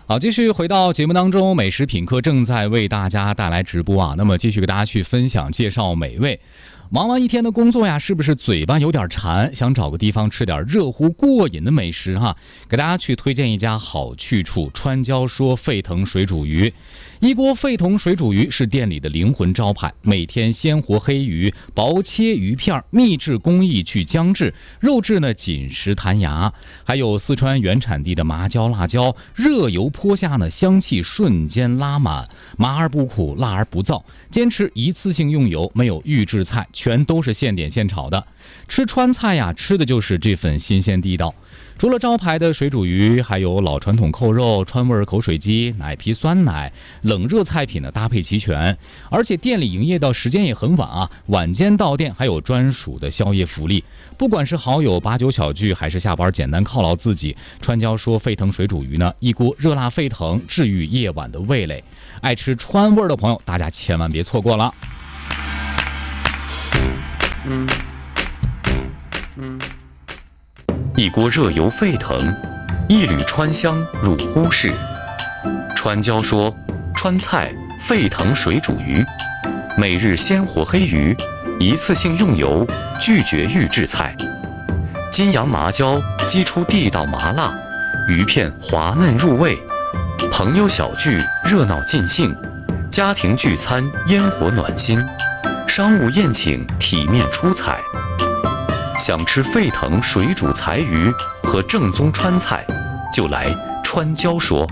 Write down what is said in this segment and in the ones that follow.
好，继续回到节目当中，美食品客正在为大家带来直播啊。那么继续给大家去分享介绍美味。忙完一天的工作呀，是不是嘴巴有点馋，想找个地方吃点热乎过瘾的美食哈？给大家去推荐一家好去处——川椒说沸腾水煮鱼。一锅沸腾水煮鱼是店里的灵魂招牌，每天鲜活黑鱼，薄切鱼片，秘制工艺去姜制，肉质呢紧实弹牙，还有四川原产地的麻椒辣椒，热油泼下呢，香气瞬间拉满，麻而不苦，辣而不燥，坚持一次性用油，没有预制菜，全都是现点现炒的。吃川菜呀，吃的就是这份新鲜地道。除了招牌的水煮鱼，还有老传统扣肉、川味口水鸡、奶皮酸奶，冷热菜品的搭配齐全。而且店里营业到时间也很晚啊，晚间到店还有专属的宵夜福利。不管是好友把酒小聚，还是下班简单犒劳自己，川椒说沸腾水煮鱼呢，一锅热辣沸腾，治愈夜晚的味蕾。爱吃川味的朋友，大家千万别错过了。 一锅热油沸腾，一缕川香入呼室。川椒说川菜沸腾水煮鱼，每日鲜活黑鱼，一次性用油，拒绝预制菜。金阳麻椒激出地道麻辣，鱼片滑嫩入味。朋友小聚热闹尽兴，家庭聚餐烟火暖心，商务宴请体面出彩。想吃沸腾水煮柴鱼和正宗川菜，就来川椒说。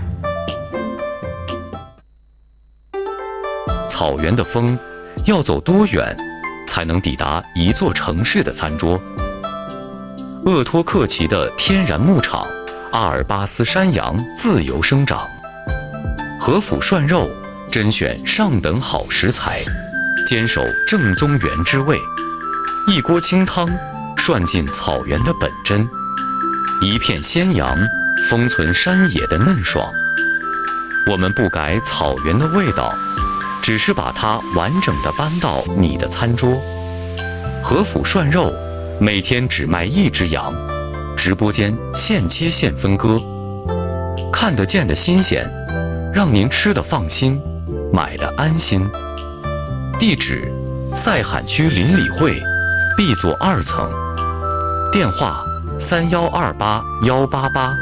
草原的风要走多远才能抵达一座城市的餐桌？鄂托克旗的天然牧场，阿尔巴斯山羊自由生长，和府涮肉甄选上等好食材，坚守正宗原汁味。一锅清汤涮进草原的本真，一片鲜羊封存山野的嫩爽。我们不改草原的味道，只是把它完整的搬到你的餐桌。和府涮肉每天只卖一只羊，直播间现切现分割，看得见的新鲜，让您吃得放心，买得安心。地址：赛罕区邻里会 B 座2层，电话3128-188。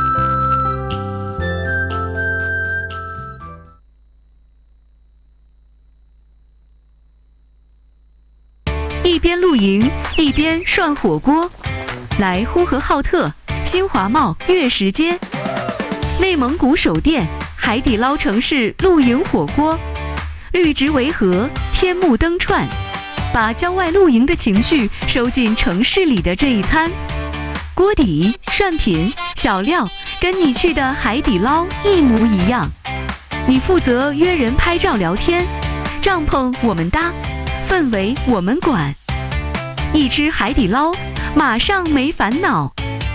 一边露营一边涮火锅，来呼和浩特新华贸月食街，内蒙古首店海底捞城市露营火锅，绿植围河，天幕灯串，把郊外露营的情绪收进城市里的这一餐。锅底、涮品、小料跟你去的海底捞一模一样，你负责约人拍照聊天，帐篷我们搭，氛围我们管。一吃海底捞，马上没烦恼。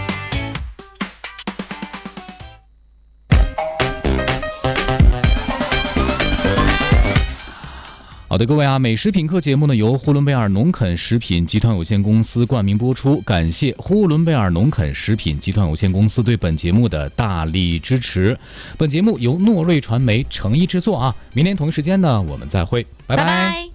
好的，各位啊，美食品客节目呢由呼伦贝尔农垦食品集团有限公司冠名播出，感谢呼伦贝尔农垦食品集团有限公司对本节目的大力支持。本节目由诺瑞传媒诚意制作啊，明天同一时间呢我们再会，拜拜。